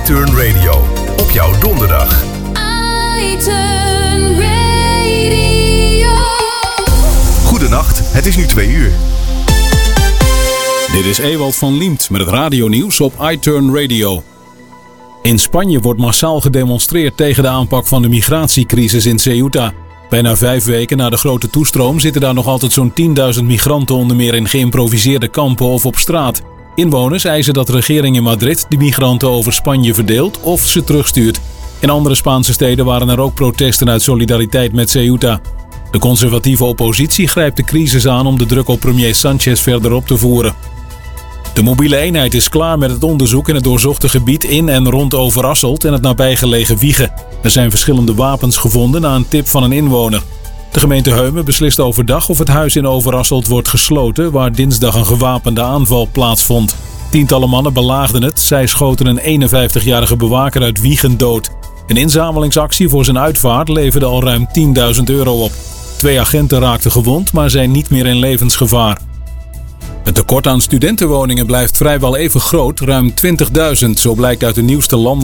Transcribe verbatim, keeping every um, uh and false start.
iTurn Radio. Op jouw donderdag. iTurn Radio. Goedenacht, het is nu twee uur. Dit is Ewald van Liemt met het radionieuws op iTurn Radio. In Spanje wordt massaal gedemonstreerd tegen de aanpak van de migratiecrisis in Ceuta. Bijna vijf weken na de grote toestroom zitten daar nog altijd zo'n tienduizend migranten onder meer in geïmproviseerde kampen of op straat. Inwoners eisen dat de regering in Madrid de migranten over Spanje verdeelt of ze terugstuurt. In andere Spaanse steden waren er ook protesten uit solidariteit met Ceuta. De conservatieve oppositie grijpt de crisis aan om de druk op premier Sánchez verder op te voeren. De mobiele eenheid is klaar met het onderzoek in het doorzochte gebied in en rond Overasselt en het nabijgelegen Wijchen. Er zijn verschillende wapens gevonden na een tip van een inwoner. De gemeente Heumen beslist overdag of het huis in Overasselt wordt gesloten, waar dinsdag een gewapende aanval plaatsvond. Tientallen mannen belaagden het. Zij schoten een eenenvijftigjarige bewaker uit Wijchen dood. Een inzamelingsactie voor zijn uitvaart leverde al ruim tienduizend euro op. Twee agenten raakten gewond, maar zijn niet meer in levensgevaar. Het tekort aan studentenwoningen blijft vrijwel even groot, ruim twintigduizend, zo blijkt uit de nieuwste landelijke